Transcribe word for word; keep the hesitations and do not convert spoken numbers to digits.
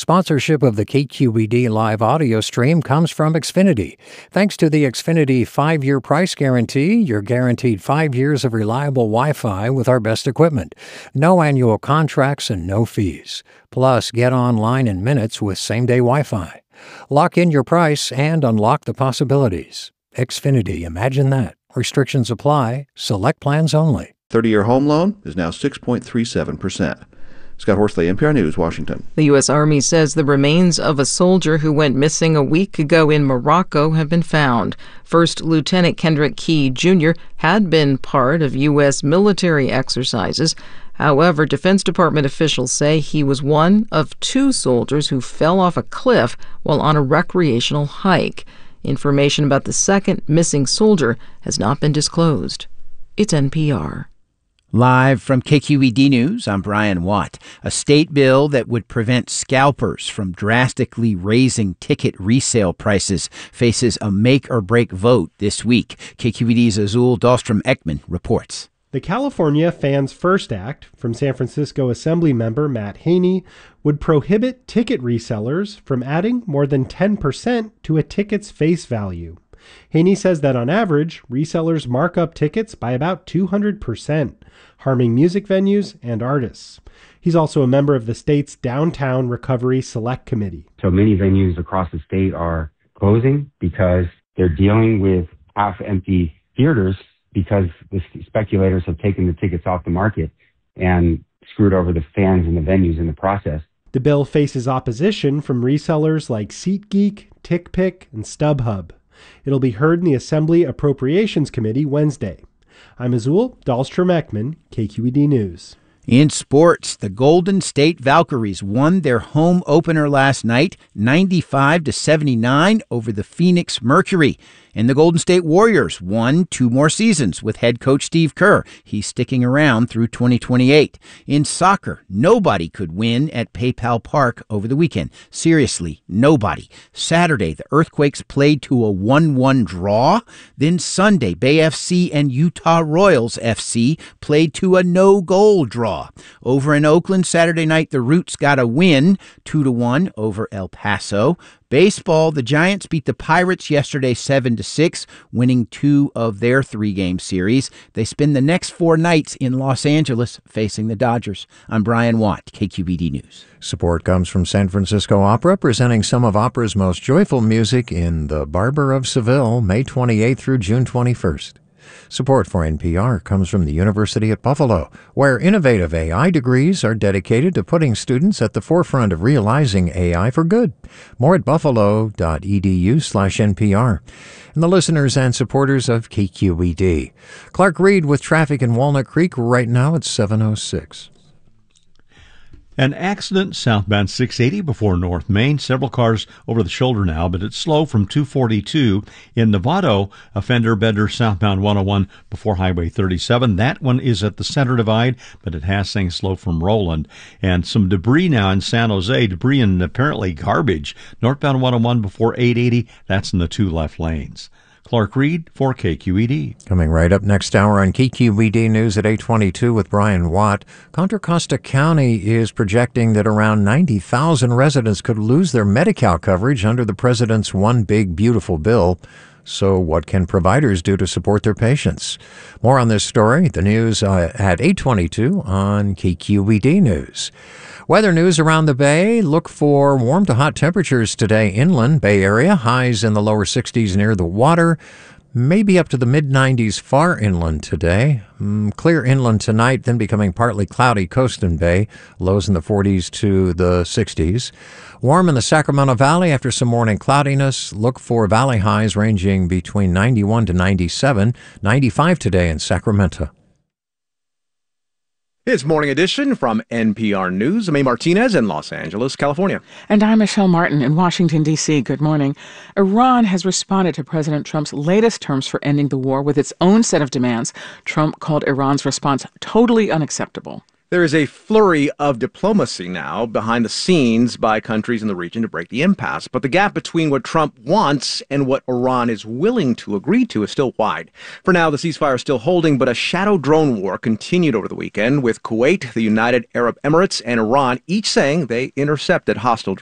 Sponsorship of the K Q E D live audio stream comes from Xfinity. Thanks to the Xfinity five-year price guarantee, you're guaranteed five years of reliable Wi-Fi with our best equipment. No annual contracts and no fees. Plus, get online in minutes with same-day Wi-Fi. Lock in your price and unlock the possibilities. Xfinity, imagine that. Restrictions apply. Select plans only. thirty-year home loan is now six point three seven percent. Scott Horsley, N P R News, Washington. The U S. Army says the remains of a soldier who went missing a week ago in Morocco have been found. First Lieutenant Kendrick Key, Junior had been part of U S military exercises. However, Defense Department officials say he was one of two soldiers who fell off a cliff while on a recreational hike. Information about the second missing soldier has not been disclosed. It's N P R. Live from K Q E D News, I'm Brian Watt. A state bill that would prevent scalpers from drastically raising ticket resale prices faces a make-or-break vote this week. K Q E D's Azul Dahlstrom-Ekman reports. The California Fans First Act from San Francisco Assembly member Matt Haney would prohibit ticket resellers from adding more than ten percent to a ticket's face value. Haney says that on average, resellers mark up tickets by about two hundred percent, harming music venues and artists. He's also a member of the state's Downtown Recovery Select Committee. So many venues across the state are closing because they're dealing with half-empty theaters because the speculators have taken the tickets off the market and screwed over the fans and the venues in the process. The bill faces opposition from resellers like SeatGeek, TickPick, and StubHub. It'll be heard in the Assembly Appropriations Committee Wednesday. I'm Azul Dahlstrom-Ekman, K Q E D News. In sports, the Golden State Valkyries won their home opener last night, ninety-five to seventy-nine over the Phoenix Mercury. And the Golden State Warriors won two more seasons with head coach Steve Kerr. He's sticking around through twenty twenty-eight. In soccer, nobody could win at PayPal Park over the weekend. Seriously, nobody. Saturday, the Earthquakes played to a one one draw. Then Sunday, Bay F C and Utah Royals F C played to a no-goal draw. Over in Oakland, Saturday night, the Roots got a win, two to one over El Paso. Baseball, the Giants beat the Pirates yesterday seven to six, winning two of their three-game series. They spend the next four nights in Los Angeles facing the Dodgers. I'm Brian Watt, K Q E D News. Support comes from San Francisco Opera, presenting some of opera's most joyful music in The Barber of Seville, May twenty-eighth through June twenty-first. Support for N P R comes from the University at Buffalo, where innovative A I degrees are dedicated to putting students at the forefront of realizing A I for good. More at buffalo.edu slash NPR. And the listeners and supporters of K Q E D. Clark Reed with traffic in Walnut Creek right now at seven oh six. An accident southbound six eighty before North Main. Several cars over the shoulder now, but it's slow from two forty-two. In Novato, a fender bender southbound one oh one before Highway thirty-seven. That one is at the center divide, but it has things slow from Roland. And some debris now in San Jose, debris and apparently garbage. Northbound one oh one before eight eighty, that's in the two left lanes. Clark Reed for K Q E D. Coming right up next hour on K Q E D News at eight twenty-two with Brian Watt. Contra Costa County is projecting that around ninety thousand residents could lose their Medi-Cal coverage under the president's One Big Beautiful Bill. So what can providers do to support their patients? More on this story, the news uh, at eight twenty-two on K Q E D News. Weather news around the Bay. Look for warm to hot temperatures today inland, Bay Area. Highs in the lower sixties near the water. Maybe up to the mid nineties far inland today. Mm, clear inland tonight, then becoming partly cloudy coast and bay. Lows in the forties to the sixties. Warm in the Sacramento Valley after some morning cloudiness. Look for valley highs ranging between ninety-one to ninety-seven. ninety-five today in Sacramento. It's Morning Edition from N P R News. I'm A. Martinez in Los Angeles, California. And I'm Michelle Martin in Washington, D C. Good morning. Iran has responded to President Trump's latest terms for ending the war with its own set of demands. Trump called Iran's response totally unacceptable. There is a flurry of diplomacy now behind the scenes by countries in the region to break the impasse. But the gap between what Trump wants and what Iran is willing to agree to is still wide. For now, the ceasefire is still holding, but a shadow drone war continued over the weekend with Kuwait, the United Arab Emirates, and Iran each saying they intercepted hostile drones.